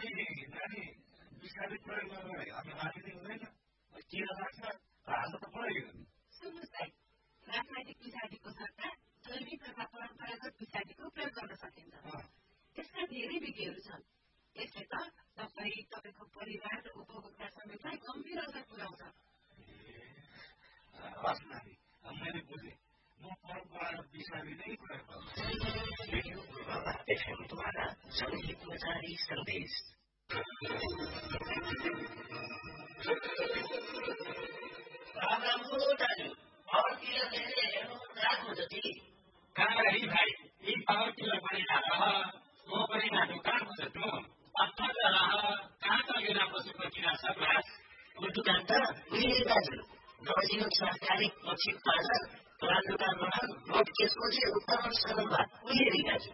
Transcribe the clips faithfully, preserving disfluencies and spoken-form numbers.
अनि नानी विषादी प्रयोग नगरे अनि माथि नै हुँदैन किन लाग्छ हाल्नु त पऱ्यो सुन्नुहोस् भाइ रासायनिक विषादीको सट्टा जैविक तथा परम्परागत विषादीको प्रयोग गर्न सकिन्छ यसका धेरै विधिहरू छन् यसले त तपाईँ तपाईँको परिवार र उपभोक्ता समेतलाई गम्भीर असर पुर्याउँछ हस् नानी मैले बुझेँ म परम्परागत विषादी नै प्रयोग गर्छु रेडियो पूर्वामा एफएम द्वारा जनहितकारी सन्देश राम राम हो दाजु पावरतिर धेरै हेर्नु राख्नु जति कहाँ रही भाइ यी पावरतिर पनि रह म पनि नानु कहाँ बुझ्नु अत्ता रह कहाँ लगेर पशुपतिनाथ सबलास वो दुकान त उहिले दाजु नवजीवन सहकारी पछि पार्लर पुरान दुकानमा रोड केसको चाहिँ उत्तम सरलमा उहिले दाजु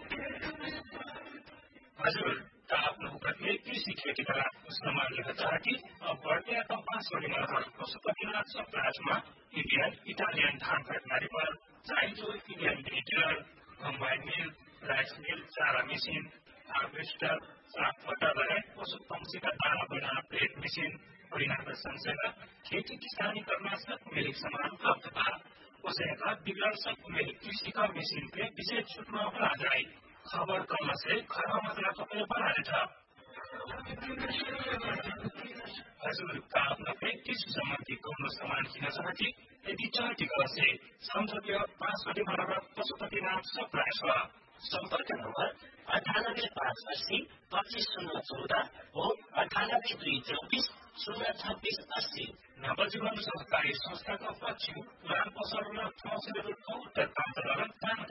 हजुर त आफ्नो प्रत्येक कृषि खेतीका सामान लिन चाहती अब बढ्ने कम्पास परिमाण पशुपतिनाथ सबलासमा इन्डियन इटालियन धान फैक्ट्री पर चाहिए Indian greater combine mill rice mill चारा मेसिन हार्वेस्टर साग पट्टा लगायत पशु पंक्षीका दाना बना प्लेट मेसिन परिणाम संसेवा खेती किसानी करना सब मिलिक सामान उपलब्ध था उसका बिगड़ सब मिलिक कृषि का मेसिन पे विशेष छूट में अपना जाए खबर करना से खरा मतलब कपड़े बना था हजुर का अपना पैंतीस सम्बन्धी कोनो सामान किन चाहती यदि चाहती से संसदीय पाँच सौ बराबर पशुपतिनाथ सप्लायर्स सम्पर्क नम्बर अठानब्बे पाँच अस्सी पच्चीस शून्य चौदह हो अठानब्बे दुई चौबिस शून्य छब्बीस अस्सी नवजीवन सहकारी संस्थाका पश्चिम पुरान पसलमा